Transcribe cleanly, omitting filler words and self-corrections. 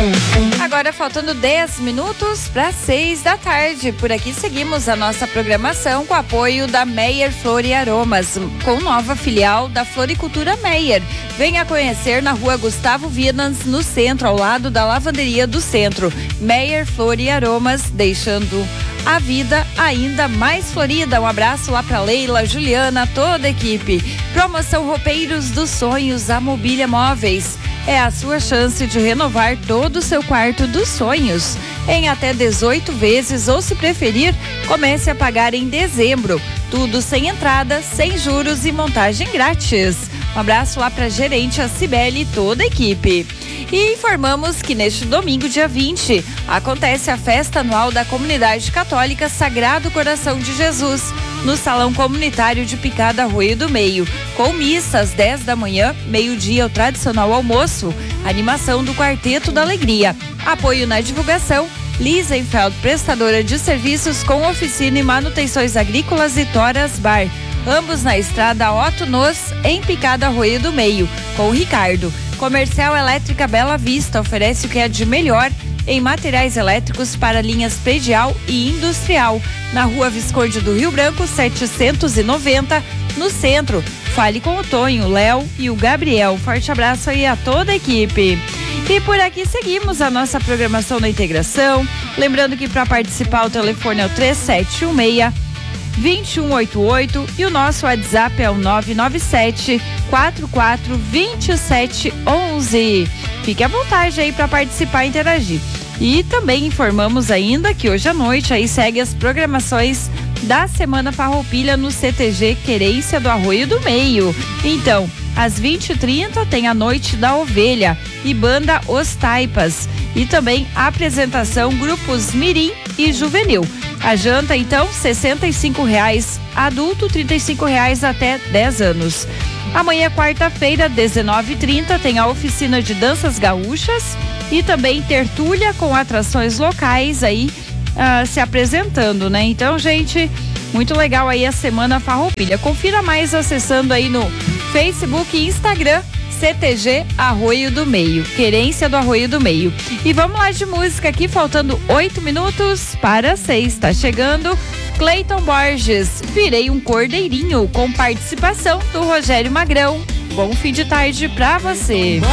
Agora faltando 10 minutos para 6 da tarde. Por aqui seguimos a nossa programação com apoio da Meyer Flor e Aromas, com nova filial da Floricultura Meyer. Venha conhecer na rua Gustavo Vinans, no centro, ao lado da lavanderia do centro. Meyer Flor e Aromas, deixando a vida ainda mais florida. Um abraço lá para Leila, Juliana, toda a equipe. Promoção Roupeiros dos Sonhos, a Mobília Móveis. É a sua chance de renovar todo o seu quarto dos sonhos em até 18 vezes, ou se preferir, comece a pagar em dezembro. Tudo sem entrada, sem juros e montagem grátis. Um abraço lá para a gerente, a Cibele e toda a equipe. E informamos que neste domingo, dia 20, acontece a festa anual da Comunidade Católica Sagrado Coração de Jesus, no Salão Comunitário de Picada Arroio do Meio, com missa às 10 da manhã, meio-dia o tradicional almoço, animação do Quarteto da Alegria. Apoio na divulgação, Lisenfeld, prestadora de serviços com oficina e manutenções agrícolas, e Toras Bar, ambos na estrada Otto Nos, em Picada Arroio do Meio, com o Ricardo. Comercial Elétrica Bela Vista oferece o que é de melhor em materiais elétricos para linhas predial e industrial, na Rua Visconde do Rio Branco, 790, no centro. Fale com o Tonho, o Léo e o Gabriel. Forte abraço aí a toda a equipe. E por aqui seguimos a nossa programação da integração. Lembrando que para participar o telefone é o 3716-2188 e o nosso WhatsApp é o 997-442711. Fique à vontade aí para participar e interagir. E também informamos ainda que hoje à noite aí segue as programações da Semana Farroupilha no CTG Querência do Arroio do Meio. Então, às 20h30 tem a Noite da Ovelha e Banda Os Taipas. E também a apresentação Grupos Mirim e Juvenil. A janta, então, R$65, adulto R$35 até 10 anos. Amanhã, quarta-feira, 19h30, tem a oficina de danças gaúchas e também tertúlia com atrações locais aí se apresentando, né? Então, gente, muito legal aí a Semana Farroupilha. Confira mais acessando aí no Facebook e Instagram, CTG Arroio do Meio, Querência do Arroio do Meio. E vamos lá de música aqui, faltando 8 minutos para 6. Tá chegando Cleiton Borges, Virei um Cordeirinho, com participação do Rogério Magrão. Bom fim de tarde pra você.